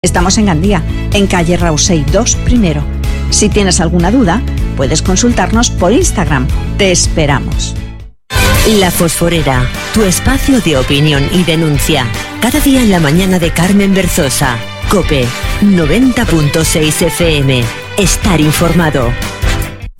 Estamos en Gandía, en calle Rausey 2 primero. Si tienes alguna duda, puedes consultarnos por Instagram. Te esperamos. La Fosforera, tu espacio de opinión y denuncia. Cada día en la mañana de Carmen Berzosa. COPE 90.6 FM. Estar informado.